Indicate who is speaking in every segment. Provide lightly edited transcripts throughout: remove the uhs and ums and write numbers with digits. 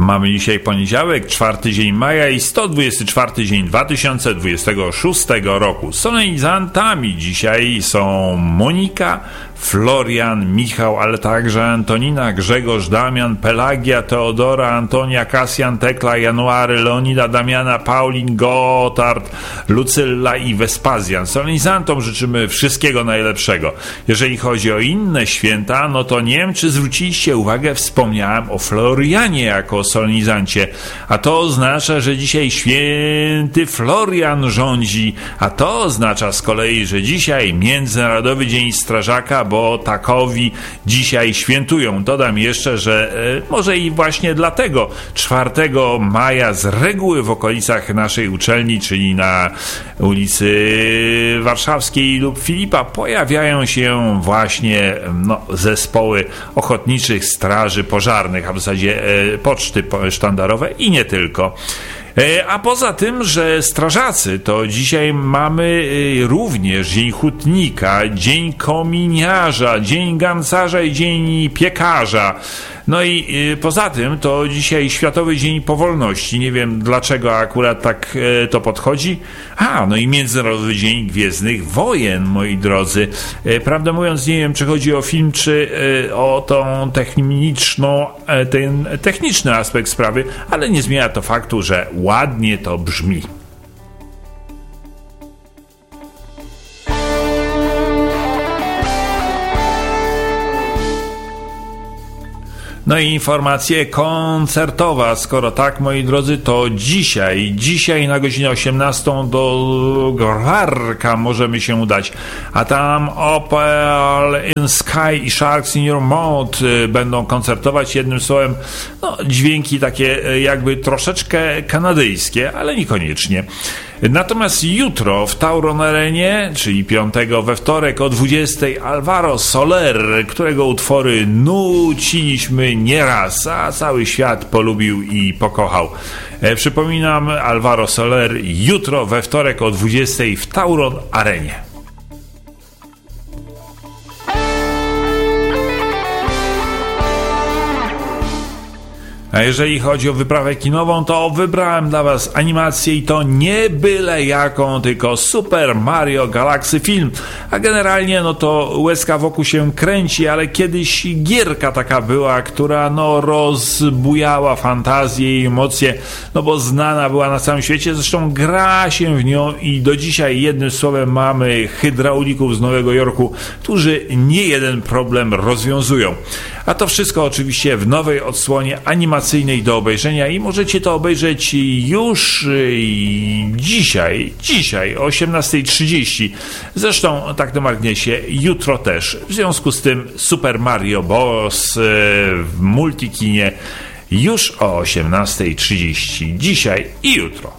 Speaker 1: Mamy dzisiaj poniedziałek, 4 dzień maja i 124 dzień 2026 roku. Solenizantami dzisiaj są Monika, Florian, Michał, ale także Antonina, Grzegorz, Damian, Pelagia, Teodora, Antonia, Kasjan, Tekla, January, Leonida, Damiana, Paulin, Gotard, Lucylla i Wespazjan. Solenizantom życzymy wszystkiego najlepszego. Jeżeli chodzi o inne święta, no to nie wiem, czy zwróciliście uwagę, wspomniałem o Florianie jako solenizancie, a to oznacza, że dzisiaj święty Florian rządzi, a to oznacza z kolei, że dzisiaj Międzynarodowy Dzień Strażaka, bo takowi dzisiaj świętują. Dodam jeszcze, że może i właśnie dlatego 4 maja z reguły w okolicach naszej uczelni, czyli na ulicy Warszawskiej lub Filipa, pojawiają się właśnie zespoły ochotniczych straży pożarnych, a w zasadzie poczty sztandarowe i nie tylko. A poza tym, że strażacy, to dzisiaj mamy również Dzień Hutnika, Dzień Kominiarza, Dzień Gancarza i Dzień Piekarza. No i poza tym to dzisiaj Światowy Dzień Powolności. Nie wiem, dlaczego akurat tak to podchodzi. No i Międzynarodowy Dzień Gwiezdnych Wojen, moi drodzy. Prawdę mówiąc, nie wiem, czy chodzi o film, czy o tą ten techniczny aspekt sprawy, ale nie zmienia to faktu, że ładnie to brzmi. No i informacja koncertowa. Skoro tak, moi drodzy, to dzisiaj na godzinę 18 do Grarka możemy się udać. A tam Opal in Sky i Sharks in Your Mouth będą koncertować. Jednym słowem, dźwięki takie jakby troszeczkę kanadyjskie, ale niekoniecznie. Natomiast jutro w Tauron Arenie, czyli 5 we wtorek o 20 Alvaro Soler, którego utwory nuciliśmy nieraz, a cały świat polubił i pokochał. Przypominam, Alvaro Soler jutro we wtorek o 20 w Tauron Arenie. A jeżeli chodzi o wyprawę kinową, to wybrałem dla Was animację i to nie byle jaką, tylko Super Mario Galaxy film. A generalnie to łezka wokół się kręci, ale kiedyś gierka taka była, która rozbujała fantazję i emocje, bo znana była na całym świecie. Zresztą gra się w nią i do dzisiaj, jednym słowem, mamy hydraulików z Nowego Jorku, którzy nie jeden problem rozwiązują. A to wszystko oczywiście w nowej odsłonie animacyjnej do obejrzenia i możecie to obejrzeć już dzisiaj o 18:30. Zresztą tak na marginesie jutro też. W związku z tym Super Mario Bros. W Multikinie już o 18:30. Dzisiaj i jutro.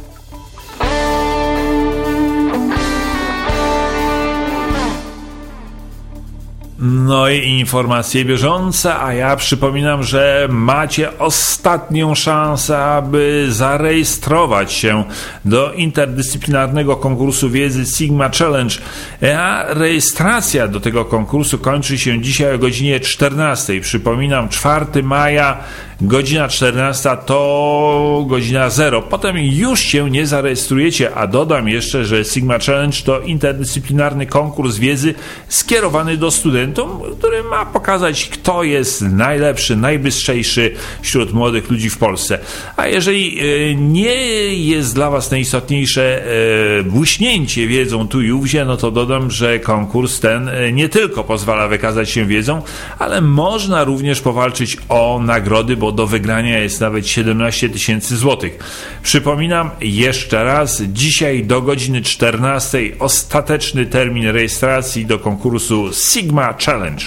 Speaker 1: No i informacje bieżące, a ja przypominam, że macie ostatnią szansę, aby zarejestrować się do interdyscyplinarnego konkursu wiedzy Sigma Challenge, a rejestracja do tego konkursu kończy się dzisiaj o godzinie 14. Przypominam, 4 maja, godzina 14 to godzina 0. Potem już się nie zarejestrujecie, a dodam jeszcze, że Sigma Challenge to interdyscyplinarny konkurs wiedzy skierowany do studentów, który ma pokazać, kto jest najlepszy, najbystrzejszy wśród młodych ludzi w Polsce. A jeżeli nie jest dla Was najistotniejsze błyśnięcie wiedzą tu i ówdzie, to dodam, że konkurs ten nie tylko pozwala wykazać się wiedzą, ale można również powalczyć o nagrody, bo do wygrania jest nawet 17 000 złotych. Przypominam jeszcze raz, dzisiaj do godziny 14 ostateczny termin rejestracji do konkursu Sigma Challenge.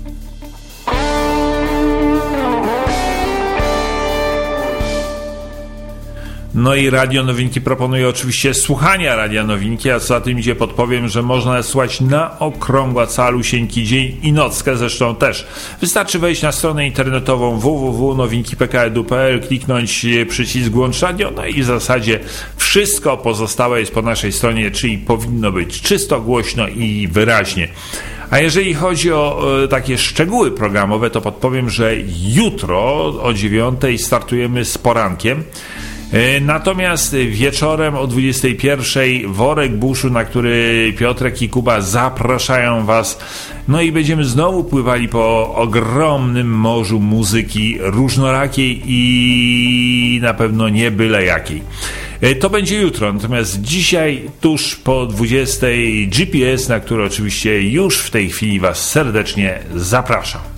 Speaker 1: No i Radio Nowinki proponuje oczywiście słuchania Radia Nowinki, a co za tym idzie, podpowiem, że można słuchać na okrągła calusieńki dzień i nockę zresztą też. Wystarczy wejść na stronę internetową www.nowinki.pk.edu.pl, kliknąć przycisk Włącz Radio, no i w zasadzie wszystko pozostałe jest po naszej stronie, czyli powinno być czysto, głośno i wyraźnie. A jeżeli chodzi o takie szczegóły programowe, to podpowiem, że jutro o 9:00 startujemy z porankiem. Natomiast wieczorem o 21:00 worek buszu, na który Piotrek i Kuba zapraszają Was. No i będziemy znowu pływali po ogromnym morzu muzyki różnorakiej i na pewno nie byle jakiej. To będzie jutro, natomiast dzisiaj tuż po 20:00 GPS, na który oczywiście już w tej chwili Was serdecznie zapraszam.